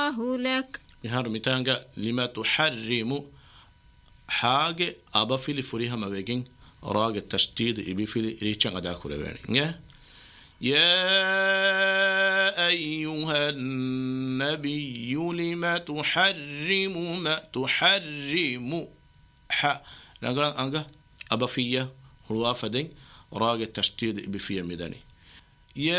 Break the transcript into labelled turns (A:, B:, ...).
A: الله لك
B: يهار متانجا لما تحرم حاجة أبا في لفريها ما بيجين راج التشديد يبي في ريتشان أدا كلباني يا أيها النبي لما تحرم ما تحرم نقول أنجا أبا فيا هو فدين راج التشديد يبي فيها مدني